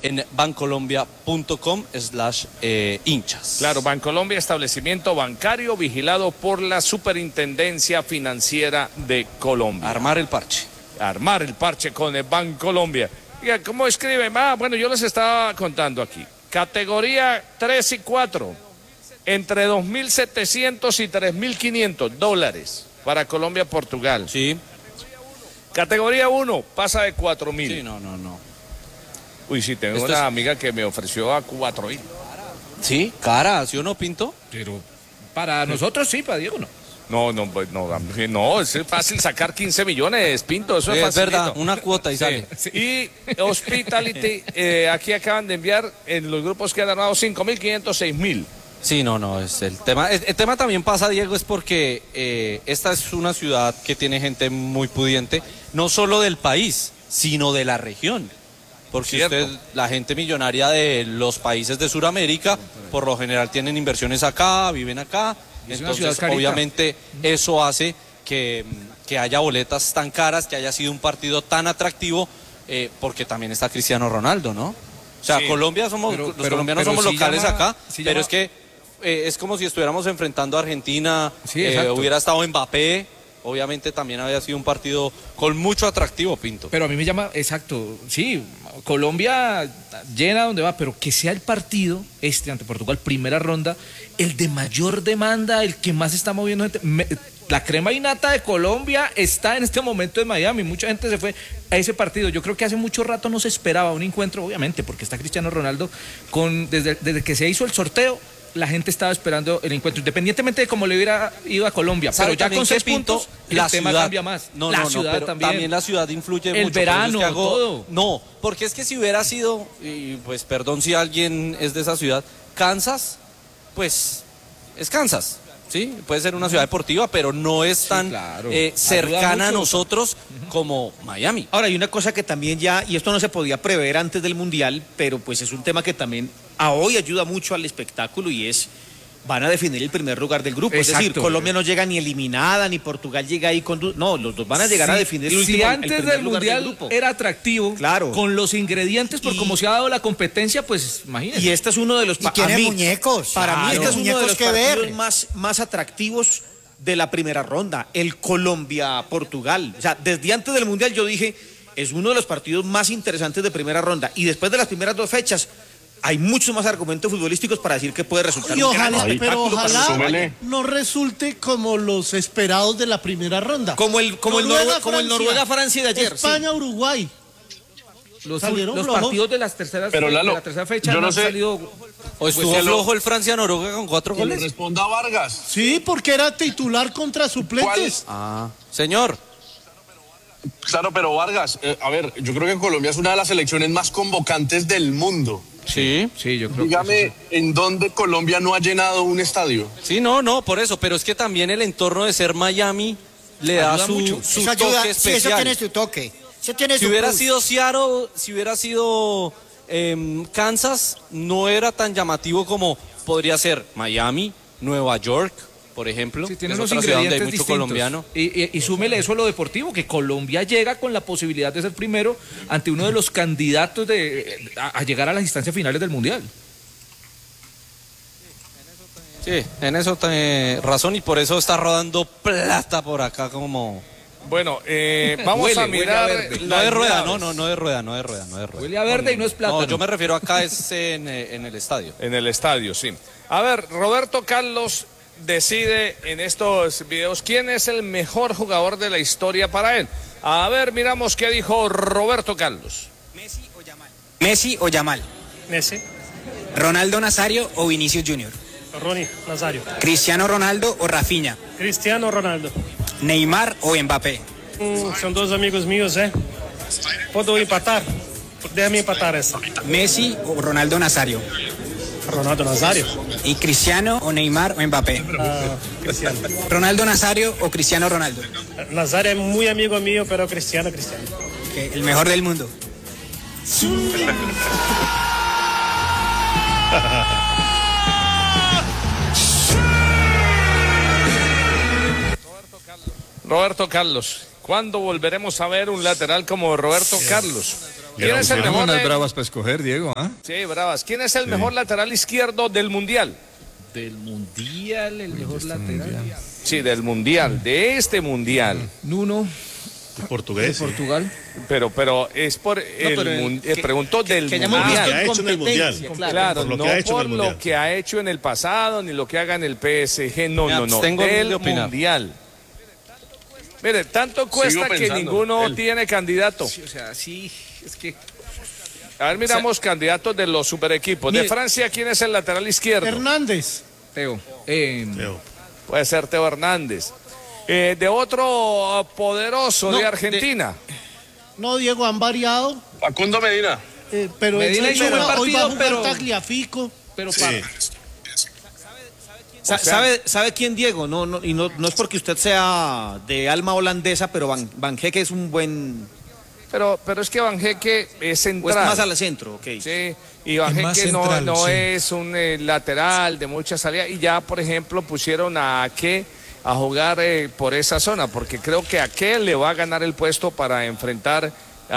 en bancolombia.com/hinchas. Claro, Bancolombia, establecimiento bancario vigilado por la Superintendencia Financiera de Colombia. Armar el parche. Armar el parche con el Bancolombia. Oiga, ¿cómo escriben? Bueno, yo les estaba contando aquí. Categoría 3 y 4, entre 2.700 y 3.500 dólares para Colombia-Portugal. Sí. Categoría 1, pasa de 4.000. Sí, no. Uy, sí, tengo una amiga que me ofreció a 4.000. Sí, cara, ¿sí o no, Pinto? Pero para nosotros sí, para Diego no. No, es fácil sacar 15 millones, Pinto, eso es fácil. Es verdad, una cuota y sale. Sí. Y Hospitality, aquí acaban de enviar en los grupos que han ganado 5.500, 6.000. Sí, no, es el tema. El tema también pasa, Diego, es porque esta es una ciudad que tiene gente muy pudiente, no solo del país, sino de la región. Porque la gente millonaria de los países de Sudamérica, por lo general tienen inversiones acá, viven acá. Entonces, obviamente, eso hace que haya boletas tan caras, que haya sido un partido tan atractivo, porque también está Cristiano Ronaldo, ¿no? O sea, sí. Colombia los colombianos somos locales acá, pero es que es como si estuviéramos enfrentando a Argentina, hubiera estado Mbappé. Obviamente también había sido un partido con mucho atractivo, Pinto. Pero a mí me llama, exacto, sí, Colombia llena donde va, pero que sea el partido, ante Portugal, primera ronda, el de mayor demanda, el que más está moviendo gente. La crema y nata de Colombia está en este momento en Miami, mucha gente se fue a ese partido. Yo creo que hace mucho rato no se esperaba un encuentro, obviamente, porque está Cristiano Ronaldo, desde que se hizo el sorteo, la gente estaba esperando el encuentro, independientemente de cómo le hubiera ido a Colombia. Pero ya con 6 puntos, el tema cambia más. La ciudad pero también la ciudad influye mucho. El verano, todo. No, porque es que si hubiera sido, y pues perdón si alguien es de esa ciudad, Kansas, pues es Kansas, ¿sí? Puede ser una ciudad deportiva, pero no es tan cercana a nosotros como Miami. Ahora, hay una cosa que también ya, y esto no se podía prever antes del Mundial, pero pues es un tema que también a hoy ayuda mucho al espectáculo y van a definir el primer lugar del grupo. Exacto. Es decir, Colombia no llega ni eliminada, ni Portugal llega ahí con... No, los dos van a llegar a definir el último. Si antes del Mundial era atractivo, con los ingredientes, por cómo se ha dado la competencia, pues imagínense. Y este es uno de los... Y tiene muñecos. Para mí este es uno de los partidos más atractivos de la primera ronda, el Colombia-Portugal. O sea, desde antes del Mundial yo dije, es uno de los partidos más interesantes de primera ronda. Y después de las primeras 2 fechas, hay muchos más argumentos futbolísticos para decir que puede resultar un gran espectáculo. Pero ojalá no resulte como los esperados de la primera ronda. Como el Noruega-Francia de ayer. España-Uruguay. Los partidos de las terceras pero Lalo, de la tercera fecha yo no no han sé. salido. ¿O estuvo flojo el Francia-Noruega con 4 goles? Que le responda Vargas. Sí, porque era titular contra suplentes. Señor. Claro, pero Vargas, a ver, yo creo que Colombia es una de las selecciones más convocantes del mundo. Sí, yo creo. Dígame, ¿en dónde Colombia no ha llenado un estadio? Sí, no, por eso, pero es que también el entorno de ser Miami le da su toque especial. Sí, eso tiene su toque. Si hubiera sido Seattle, si hubiera sido Kansas, no era tan llamativo como podría ser Miami, Nueva York, por ejemplo. Sí, tiene es unos otra ciudad donde hay ingredientes mucho colombiano. Y súmele eso a lo deportivo, que Colombia llega con la posibilidad de ser primero ante uno de los candidatos a llegar a las instancias finales del Mundial. Sí, en eso tiene razón y por eso está rodando plata por acá como... Bueno, vamos a mirar... No de rueda, no de rueda. Huele a verde y no es plata. No, yo me refiero acá es en el estadio. En el estadio, sí. A ver, Roberto Carlos decide en estos videos quién es el mejor jugador de la historia para él. A ver, miramos qué dijo Roberto Carlos. Messi o Yamal. Messi. Ronaldo Nazario o Vinicius Junior. Ronnie Nazario. Cristiano Ronaldo o Rafinha. Cristiano Ronaldo. Neymar o Mbappé. Son 2 amigos míos, ¿Puedo empatar? Déjame empatar esa. Messi o Ronaldo Nazario. Ronaldo Nazario. ¿Y Cristiano o Neymar o Mbappé? Cristiano. ¿Ronaldo Nazario o Cristiano Ronaldo? Nazario es muy amigo mío, pero Cristiano. Okay, el mejor del mundo. Roberto Carlos, ¿cuándo volveremos a ver un lateral como Roberto Carlos? ¿Quién es el mejor? Unas bravas para escoger, Diego, ¿ah? Sí, bravas. ¿Quién es el mejor lateral izquierdo del Mundial? Del Mundial, el mejor lateral. Sí, del Mundial, de este Mundial. Nuno. El portugués. De Portugal. Pero es por preguntó del Mundial. ¿Qué ha hecho en el Mundial? Claro, no por lo que ha hecho en el pasado, ni lo que haga en el PSG, no, del Mundial. Mire, tanto cuesta que ninguno tiene candidato. Sí, o sea, sí, es que... A ver, miramos candidatos de los super equipos. De Francia, ¿quién es el lateral izquierdo? Hernández. Teo. Puede ser Teo Hernández. De otro poderoso de Argentina. No, Diego, han variado. Facundo Medina. Pero Medina hizo buen partido, hoy va a jugar pero Tagliafico. Pero ¿Sabe quién, Diego? No es porque usted sea de alma holandesa, pero Van Heeke es un buen... Pero es que Van Heeke es central. O es más al centro, ok. Sí, y Van Heeke no es un lateral de mucha salida. Y ya, por ejemplo, pusieron a Ake a jugar por esa zona, porque creo que Ake le va a ganar el puesto para enfrentar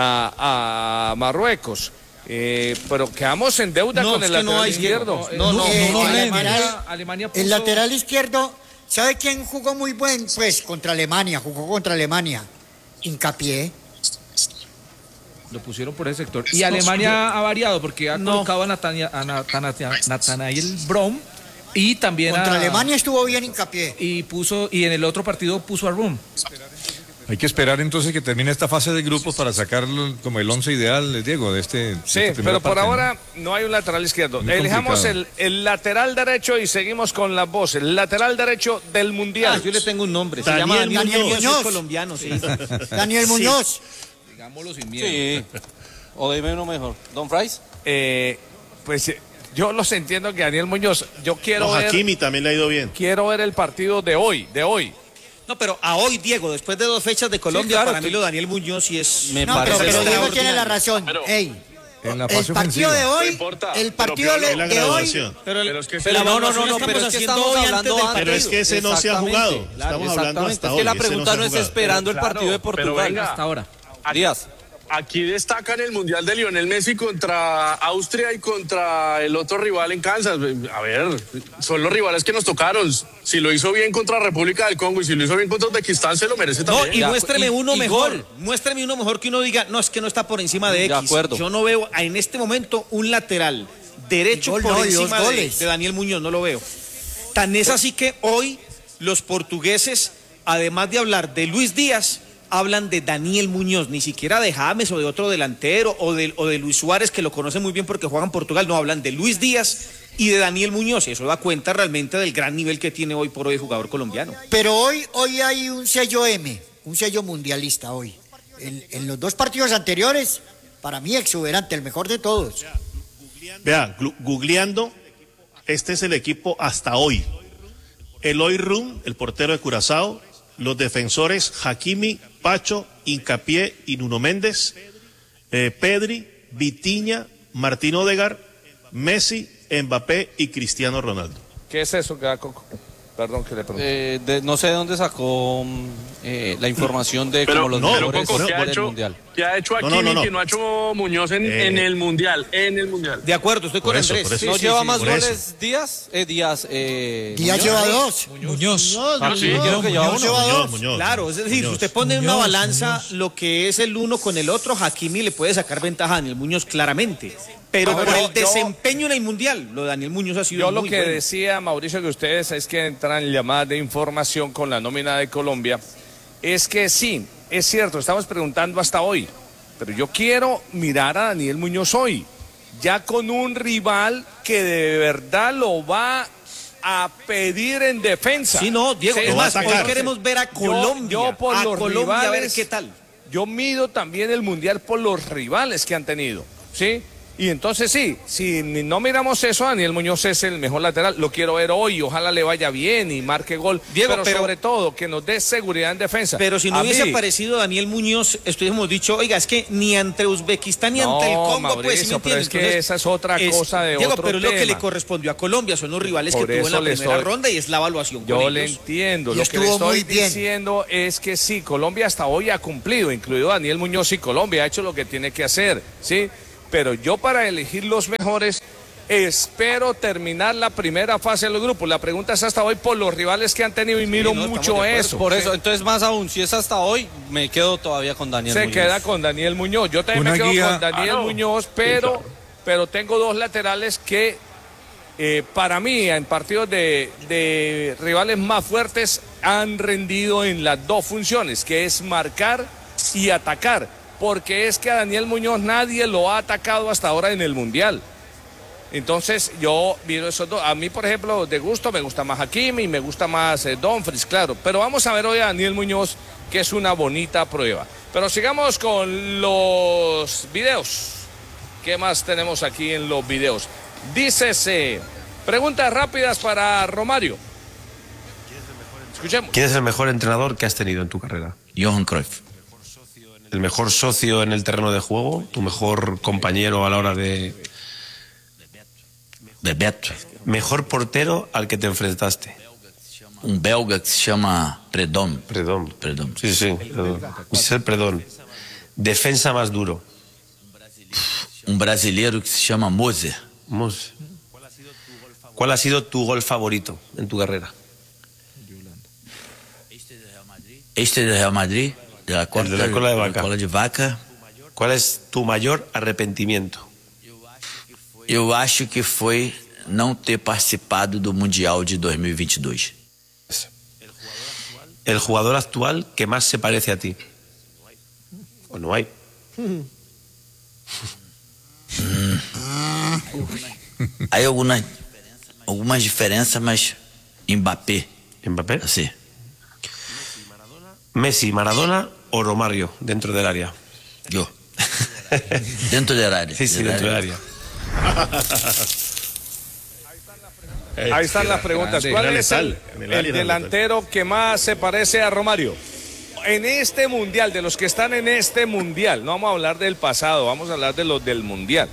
a Marruecos. Pero quedamos en deuda con el lateral izquierdo. Alemania puso... El lateral izquierdo, ¿sabe quién jugó muy buen? Pues contra Alemania, jugó contra Alemania. Hincapié. Lo pusieron por ese sector. Y Alemania ha variado porque ha colocado a Nathanael Brom y también contra Alemania estuvo bien Hincapié. Y en el otro partido puso a Rum. Hay que esperar entonces que termine esta fase de grupos para sacar como el 11 ideal, Diego, de este. Sí, pero por ahora no hay un lateral izquierdo. Elijamos el lateral derecho y seguimos con las voces. El lateral derecho del Mundial. Yo le tengo un nombre. Se llama Daniel Muñoz. Es colombiano, sí. Daniel Muñoz. Digámoslo sin miedo. Sí. O dime uno mejor. ¿Don Fries? Pues yo los entiendo que Daniel Muñoz. Yo quiero ver. Hakimi también le ha ido bien. Quiero ver el partido de hoy. No, pero a hoy, Diego, después de 2 fechas de Colombia, para mí lo Daniel Muñoz sí es... pero Diego tiene la razón. En la el fase partido ofensiva. de hoy, el partido de hoy... Pero es que estamos hablando Pero es que ese no se ha jugado. Estamos hablando hasta hoy. Es que la pregunta no es esperando el partido de Portugal. Hasta ahora. Díaz. Aquí destacan el Mundial de Lionel Messi contra Austria y contra el otro rival en Kansas. A ver, son los rivales que nos tocaron. Si lo hizo bien contra República del Congo y si lo hizo bien contra Uzbekistán, se lo merece también. No, y muéstreme uno mejor. Muéstreme uno mejor que uno diga, no, es que no está por encima de X. De acuerdo. Yo no veo en este momento un lateral derecho por encima de Daniel Muñoz, no lo veo. Tan es así que hoy los portugueses, además de hablar de Luis Díaz, hablan de Daniel Muñoz, ni siquiera de James o de otro delantero o de Luis Suárez, que lo conoce muy bien porque juega en Portugal. No, hablan de Luis Díaz y de Daniel Muñoz, y eso da cuenta realmente del gran nivel que tiene hoy por hoy el jugador colombiano. Pero hoy hay un sello M, un sello mundialista hoy. En los 2 partidos anteriores, para mí exuberante, el mejor de todos. Vea, googleando, este es el equipo hasta hoy. Eloy Rum, el portero de Curazao, los defensores Hakimi, Pacho, Hincapié y Nuno Méndez, Pedri, Vitinha, Martín Odegaard, Messi, Mbappé y Cristiano Ronaldo. ¿Qué es eso, Coco? Perdón que le pregunte. No sé de dónde sacó la información de como los mejores del Mundial. ¿Qué ha hecho Hakimi que no ha hecho Muñoz en el Mundial? De acuerdo, estoy con Andrés. ¿No lleva más goles Díaz? Díaz lleva 2. Muñoz. Creo que lleva uno. Muñoz. Claro, es decir, si usted pone en una balanza lo que es el uno con el otro, Hakimi le puede sacar ventaja a Daniel Muñoz claramente. Pero por el desempeño en el Mundial, lo de Daniel Muñoz ha sido Yo muy lo que bueno. decía, Mauricio, que ustedes es que entran en llamadas de información con la nómina de Colombia, es que sí, es cierto, estamos preguntando hasta hoy, pero yo quiero mirar a Daniel Muñoz hoy, ya con un rival que de verdad lo va a pedir en defensa. Sí, no, Diego, Sí, es más, hoy sacar. queremos ver a Colombia. Yo por a los Colombia a ver rivales, qué tal. Yo mido también el Mundial por los rivales que han tenido, ¿sí? Y entonces sí, si no miramos eso, Daniel Muñoz es el mejor lateral. Lo quiero ver hoy, ojalá le vaya bien y marque gol. Diego, pero sobre todo que nos dé seguridad en defensa. Pero si no hubiese aparecido Daniel Muñoz, estuviéramos dicho, oiga, es que ni ante Uzbekistán ni ante el Congo, Mauricio, pues, ¿sí me pero entiendes? es que esa es otra cosa de Diego, otro pero es tema. lo que le correspondió a Colombia, son los rivales Por que tuvo en la eso le primera estoy- ronda y es la evaluación con Yo ellos. le entiendo, Y lo que le estuvo muy estoy bien. diciendo es que sí, Colombia hasta hoy ha cumplido, incluido Daniel Muñoz, y Colombia ha hecho lo que tiene que hacer, ¿sí? Pero yo para elegir los mejores espero terminar la primera fase de los grupos. La pregunta es hasta hoy por los rivales que han tenido y miro no, estamos mucho de acuerdo. eso. Por ¿sí? eso, entonces más aún, si es hasta hoy, me quedo todavía con Daniel Se Muñoz. queda con Daniel Muñoz. Yo también Una me quedo guía- con Daniel Muñoz, pero tengo dos laterales que para mí en partidos de rivales más fuertes han rendido en las dos funciones, que es marcar y atacar, porque es que a Daniel Muñoz nadie lo ha atacado hasta ahora en el Mundial. Entonces yo miro esos dos. A mí, por ejemplo, de gusto me gusta más Hakimi, me gusta más Dumfries, claro. Pero vamos a ver hoy a Daniel Muñoz, que es una bonita prueba. Pero sigamos con los videos. ¿Qué más tenemos aquí en los videos? Dícese, preguntas rápidas para Romario. Escuchemos. ¿Quién es el mejor entrenador que has tenido en tu carrera? Johan Cruyff. ¿El mejor socio en el terreno de juego? ¿Tu mejor compañero a la hora de...? Bebeto. ¿Mejor portero al que te enfrentaste? Belga que se llama Predom. Predom. Sí, Predom. Michel Predom. ¿Defensa más duro? Brasileiro que se llama Moser. Moser. ¿Cuál ha sido tu gol favorito en tu carrera? Este de Real Madrid, de la El de la cola de vaca. cola de vaca. ¿Cuál es tu mayor arrepentimiento? Eu acho que foi não ter participado do Mundial de 2022. ¿El jugador actual que más se parece a ti? ¿O no hay? Hay algumas diferenças, mas Mbappé. ¿Mbappé? Sí. ¿Messi, Maradona o Romario dentro del área? Yo. Dentro del área. Sí, dentro del área. Ahí están las preguntas. grande. ¿Cuál Era es letal. En el área el era delantero que más se parece a Romario? En este mundial, de los que están en este mundial, no vamos a hablar del pasado, vamos a hablar de los del mundial.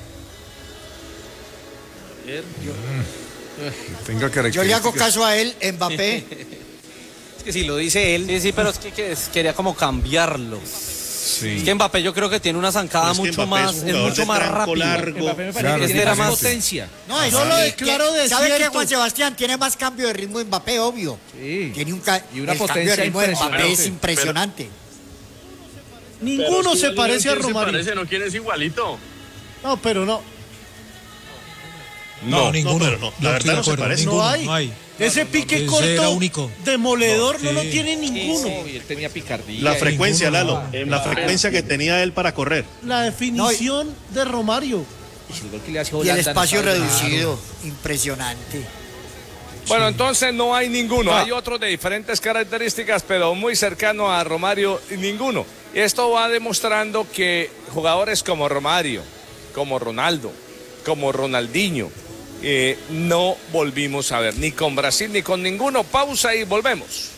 Tenga Yo le hago caso a él, Mbappé. Es que si lo dice él. Sí, pero es que quería como cambiarlo. Sí. Es que Mbappé yo creo que tiene una zancada Pero es que mucho Mbappé más, es un es jugador mucho de más tranco rápido. largo. Mbappé me parece Claro, que tiene era más más- potencia. No, Yo lo declaro ¿Sabe qué, desierto. Juan Sebastián? Tiene más cambio de ritmo Mbappé, obvio. Sí. Tiene Y una el cambio de potencia ritmo de Mbappé es impresionante. impresionante. Ninguno se parece a Romario. ¿No quieres igualito? No, pero no. No, pero no. La verdad no se parece. No hay. Ese pique corto demoledor no lo tiene ninguno. Y él tenía picardía. La frecuencia, Ninguno. Lalo. La frecuencia que tenía él para correr. La definición de Romario. El gol que le hace Y el Holanda no espacio sabe nada. reducido. Impresionante. Bueno, entonces no hay ninguno. Hay otros de diferentes características, pero muy cercano a Romario, ninguno. Esto va demostrando que jugadores como Romario, como Ronaldo, como Ronaldinho, no volvimos a ver, ni con Brasil ni con ninguno. Pausa y volvemos.